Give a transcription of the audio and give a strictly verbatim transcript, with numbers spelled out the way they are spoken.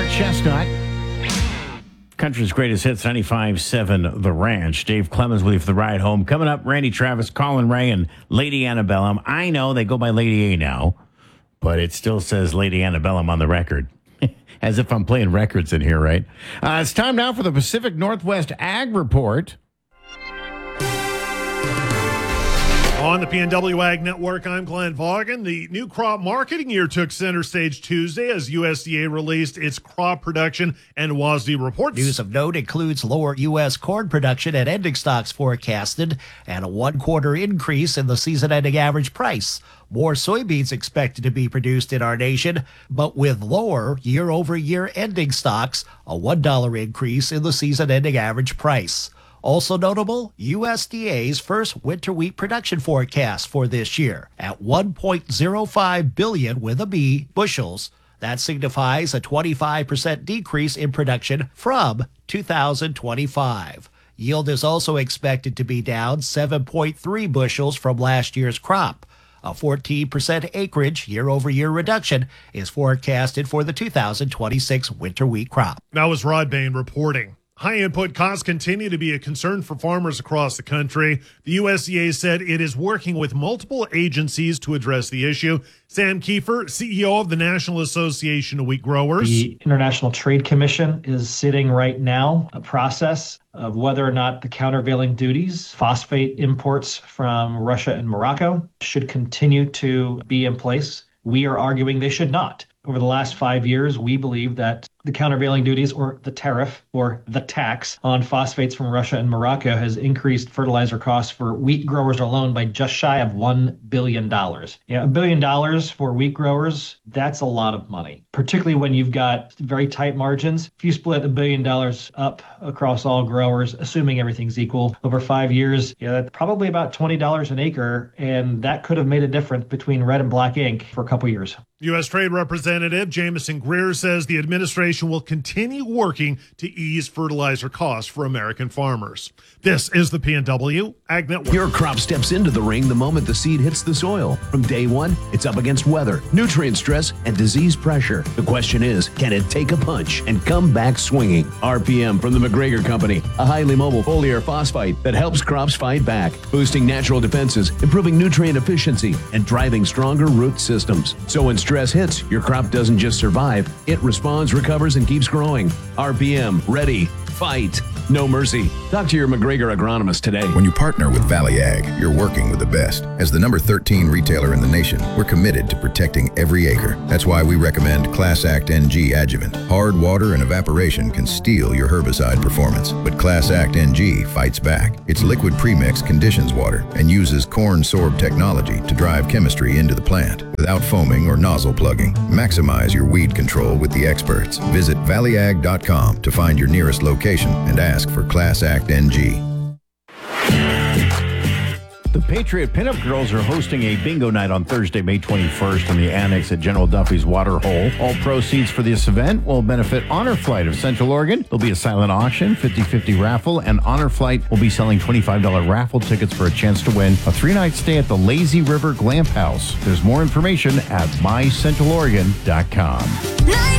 Mark Chestnut. Country's greatest hits, ninety-five seven The Ranch. Dave Clemens with you for the ride home. Coming up, Randy Travis, Colin Ray, and Lady Antebellum. I know they go by Lady A now, but it still says Lady Antebellum on the record. As if I'm playing records in here, right? Uh, it's time now for the Pacific Northwest Ag Report. On the P N W Ag Network, I'm Glenn Vaughan. The new crop marketing year took center stage Tuesday as U S D A released its crop production and W A S D reports. News of note includes lower U S corn production and ending stocks forecasted and a one-quarter increase in the season-ending average price. More soybeans expected to be produced in our nation, but with lower year-over-year ending stocks, a one dollar increase in the season-ending average price. Also notable, U S D A's first winter wheat production forecast for this year at one point zero five billion with a B bushels. That signifies a twenty-five percent decrease in production from two thousand twenty-five. Yield is also expected to be down seven point three bushels from last year's crop. A fourteen percent acreage year-over-year reduction is forecasted for the two thousand twenty-six winter wheat crop. That was Rod Bain reporting. High input costs continue to be a concern for farmers across the country. The U S D A said it is working with multiple agencies to address the issue. Sam Kiefer, C E O of the National Association of Wheat Growers. The International Trade Commission is sitting right now a process of whether or not the countervailing duties, phosphate imports from Russia and Morocco, should continue to be in place. We are arguing they should not. Over the last five years, we believe that the countervailing duties, or the tariff, or the tax on phosphates from Russia and Morocco has increased fertilizer costs for wheat growers alone by just shy of one billion dollars. Yeah, a billion dollars for wheat growers, that's a lot of money, particularly when you've got very tight margins. If you split a billion dollars up across all growers, assuming everything's equal, over five years, yeah, that's probably about twenty dollars an acre, and that could have made a difference between red and black ink for a couple years. U S. Trade Representative Jamison Greer says the administration will continue working to ease fertilizer costs for American farmers. This is the P N W Ag Network. Your crop steps into the ring the moment the seed hits the soil. From day one, it's up against weather, nutrient stress, and disease pressure. The question is, can it take a punch and come back swinging? R P M from the McGregor Company, a highly mobile foliar phosphate that helps crops fight back, boosting natural defenses, improving nutrient efficiency, and driving stronger root systems. So when stress hits, your crop doesn't just survive, it responds, recovers, and keeps growing. R P M, ready, fight, no mercy. Talk to your McGregor agronomist today. When you partner with Valley Ag, you're working with the best. As the number thirteen retailer in the nation, we're committed to protecting every acre. That's why we recommend Class Act N G adjuvant. Hard water and evaporation can steal your herbicide performance, but Class Act N G fights back. Its liquid premix conditions water and uses corn sorb technology to drive chemistry into the plant without foaming or nozzle plugging. Maximize your weed control with the experts. Visit valley ag dot com to find your nearest location and ask for Class Act N G. The Patriot Pinup Girls are hosting a bingo night on Thursday, May twenty-first in the annex at General Duffy's Water Hole. All proceeds for this event will benefit Honor Flight of Central Oregon. There'll be a silent auction, fifty-fifty raffle, and Honor Flight will be selling twenty-five dollars raffle tickets for a chance to win a three-night stay at the Lazy River Glamp House. There's more information at my central oregon dot com.